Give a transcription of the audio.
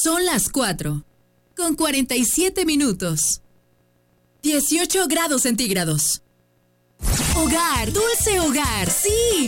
Son las 4:47. 18 grados centígrados. Hogar, dulce hogar, sí.